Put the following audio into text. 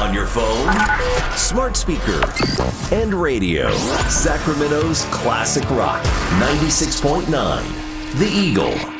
on your phone, smart speaker, and radio. Sacramento's classic rock, 96.9, The Eagle.